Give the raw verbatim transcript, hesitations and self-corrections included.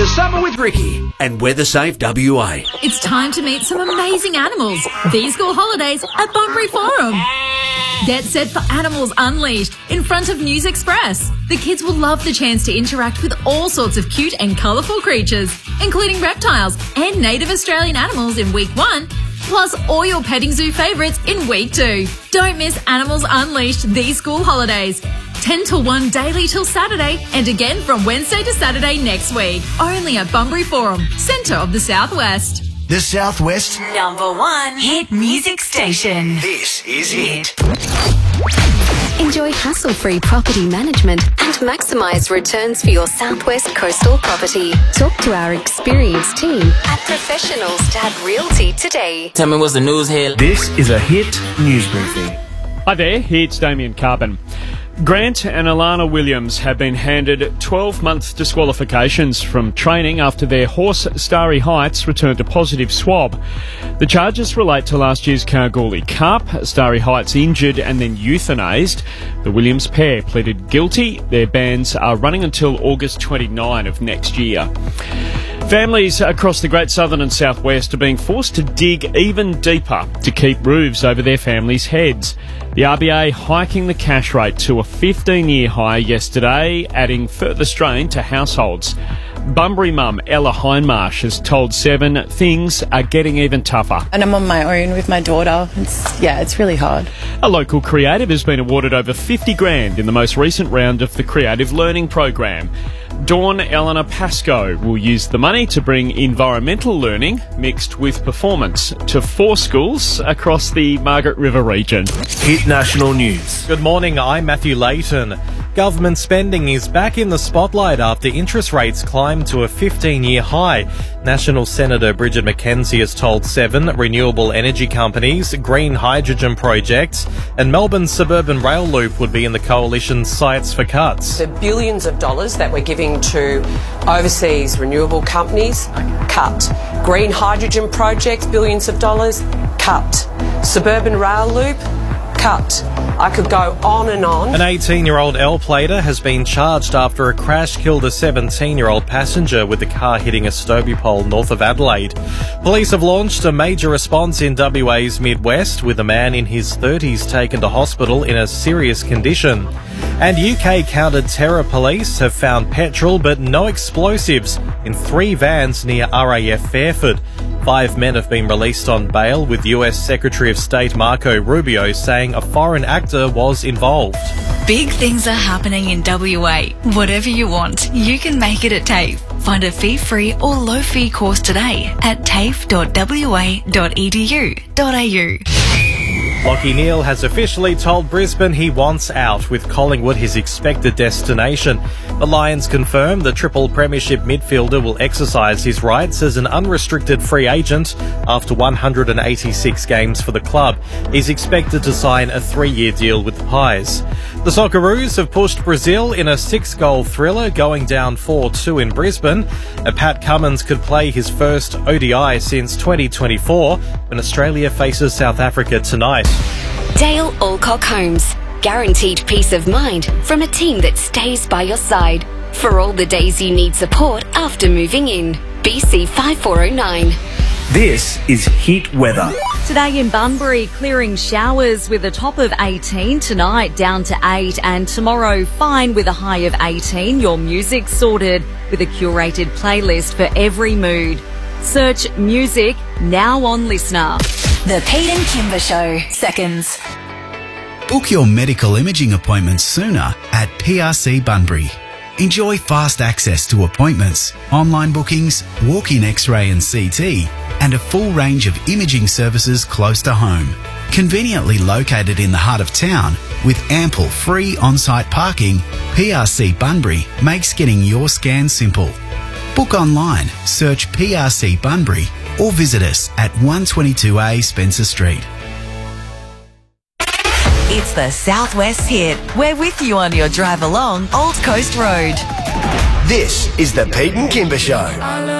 to Summer with Ricky and WeatherSafe W A. It's time to meet some amazing animals. These school holidays at Bunbury Forum. Get set for Animals Unleashed in front of News Express. The kids will love the chance to interact with all sorts of cute and colourful creatures, including reptiles and native Australian animals in week one, plus all your petting zoo favourites in week two. Don't miss Animals Unleashed these school holidays. ten till one daily till Saturday, and again from Wednesday to Saturday next week. Only at Bunbury Forum, centre of the Southwest. The Southwest number one hit music station. This is Hit. Enjoy hassle-free property management and maximise returns for your Southwest coastal property. Talk to our experienced team at Professional Dad Realty today. Tell me what's the news here. This is a Hit news briefing. Hi there, it's Damien Carbon. Grant and Alana Williams have been handed twelve-month disqualifications from training after their horse Starry Heights returned a positive swab. The charges relate to last year's Kalgoorlie Cup. Starry Heights injured and then euthanased. The Williams pair pleaded guilty. Their bans are running until August twenty-ninth of next year. Families across the Great Southern and Southwest are being forced to dig even deeper to keep roofs over their families' heads. The R B A hiking the cash rate to a fifteen-year high yesterday, adding further strain to households. Bunbury mum Ella Hindmarsh has told Seven things are getting even tougher. And I'm on my own with my daughter. It's, yeah, it's really hard. A local creative has been awarded over fifty grand in the most recent round of the Creative Learning Program. Dawn Eleanor Pascoe will use the money to bring environmental learning mixed with performance to four schools across the Margaret River region. Hit National News. Good morning, I'm Matthew Layton. Government spending is back in the spotlight after interest rates climbed to a fifteen-year high. National Senator Bridget McKenzie has told seven renewable energy companies, green hydrogen projects and Melbourne's suburban rail loop would be in the coalition's sights for cuts. The billions of dollars that we're giving to overseas renewable companies, cut. Green hydrogen projects, billions of dollars, cut. Suburban rail loop, cut. I could go on and on. An eighteen-year-old L-plater has been charged after a crash killed a seventeen-year-old passenger with the car hitting a Stobie pole north of Adelaide. Police have launched a major response in W A's Midwest with a man in his thirties taken to hospital in a serious condition. And U K counter-terror police have found petrol but no explosives in three vans near R A F Fairford. Five men have been released on bail, with U S Secretary of State Marco Rubio saying a foreign actor was involved. Big things are happening in W A. Whatever you want, you can make it at TAFE. Find a fee-free or low-fee course today at tafe dot w a dot e d u dot a u. Lachie Neale has officially told Brisbane he wants out, with Collingwood his expected destination. The Lions confirm the triple premiership midfielder will exercise his rights as an unrestricted free agent after one hundred eighty-six games for the club. He's expected to sign a three-year deal with the Pies. The Socceroos have pushed Brazil in a six-goal thriller, going down four two in Brisbane. Pat Cummins could play his first O D I since twenty twenty-four when Australia faces South Africa tonight. Dale Alcock Homes. Guaranteed peace of mind from a team that stays by your side. For all the days you need support after moving in. B C five four oh nine. This is Hit Weather. Today in Bunbury, clearing showers with a top of eighteen, tonight down to eight, and tomorrow fine with a high of eighteen. Your music sorted with a curated playlist for every mood. Search music now on Listener. The Pete and Kimber Show. Seconds. Book your medical imaging appointments sooner at P R C Bunbury. Enjoy fast access to appointments, online bookings, walk-in X-ray and C T, and a full range of imaging services close to home. Conveniently located in the heart of town, with ample free on-site parking, P R C Bunbury makes getting your scan simple. Book online, search P R C Bunbury, or visit us at one twenty-two A Spencer Street. It's the Southwest Hit. We're with you on your drive along Old Coast Road. This is the Pete and Kimber Show.